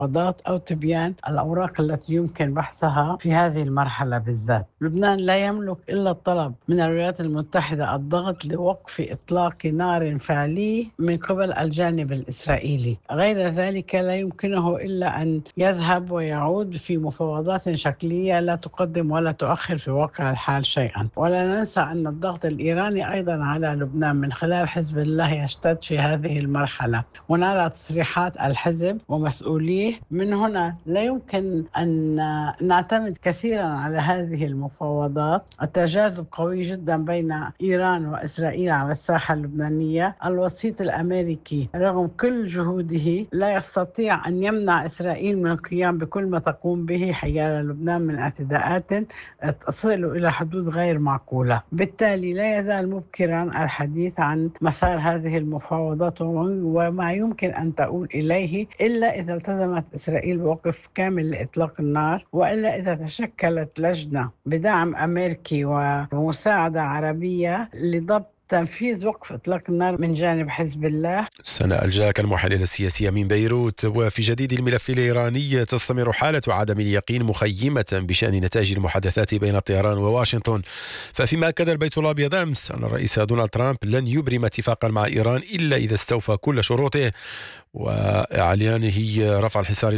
المفاوضات أو تبيان الأوراق التي يمكن بحثها في هذه المرحلة بالذات. لبنان لا يملك إلا الطلب من الولايات المتحدة الضغط لوقف إطلاق نار فعلي من قبل الجانب الإسرائيلي. غير ذلك لا يمكنه إلا أن يذهب ويعود في مفاوضات شكلية لا تقدم ولا تؤخر في واقع الحال شيئا. ولا ننسى أن الضغط الإيراني أيضا على لبنان من خلال حزب الله يشتد في هذه المرحلة، ونرى تصريحات الحزب ومسؤوليه. من هنا لا يمكن أن نعتمد كثيرا على هذه المفاوضات. التجاذب قوي جدا بين إيران وإسرائيل على الساحة اللبنانية. الوسيط الأمريكي رغم كل جهوده لا يستطيع أن يمنع إسرائيل من القيام بكل ما تقوم به حيال لبنان من اعتداءات تصل إلى حدود غير معقولة. بالتالي لا يزال مبكرا الحديث عن مسار هذه المفاوضات وما يمكن أن تؤول إليه إلا إذا التزمت إسرائيل بوقف كامل لإطلاق النار، وإلا إذا تشكلت لجنة بدعم أمريكي ومساعدة عربية لضبط تنفيذ وقف إطلاق النار من جانب حزب الله. سناء الجاك المحللة السياسية من بيروت. وفي جديد الملف الإيراني، تستمر حالة عدم اليقين مخيمة بشأن نتائج المحادثات بين طهران وواشنطن. ففيما أكد البيت الأبيض أمس أن الرئيس دونالد ترامب لن يبرم اتفاقا مع إيران إلا إذا استوفى كل شروطه، وإعلانه رفع الحصار